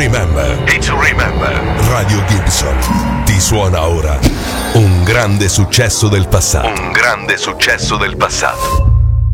remember. It's remember. Radio Gibson ti suona ora un grande successo del passato. Un grande successo del passato.